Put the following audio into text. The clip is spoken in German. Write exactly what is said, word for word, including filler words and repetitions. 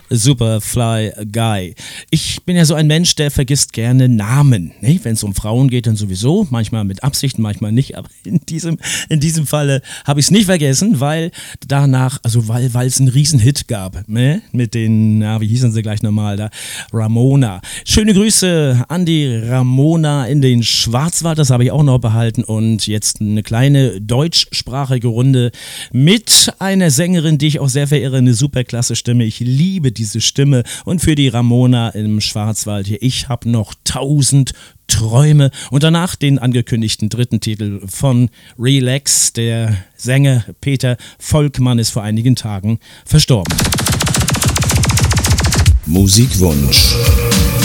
Superfly Guy. Ich bin ja so ein Mensch, der vergisst gerne Namen. Ne? Wenn es um Frauen geht, dann sowieso. Manchmal mit Absicht, manchmal nicht. Aber in diesem, in diesem Falle habe ich es nicht vergessen, weil danach, also weil weil es einen Riesenhit gab. Ne? Mit den, ja, wie hießen sie gleich nochmal da? Ramona. Schöne Grüße an die Ramona in den Schwarzwald. Das habe ich auch noch behalten. Und jetzt eine kleine deutschsprachige Runde mit einer Sängerin, die ich auch sehr verehre. Eine superklasse Stimme. Ich liebe diese Stimme. Und für die Ramona im Schwarzwald hier, ich habe noch tausend Träume. Und danach den angekündigten dritten Titel von Relax. Der Sänger Peter Volkmann ist vor einigen Tagen verstorben. Musikwunsch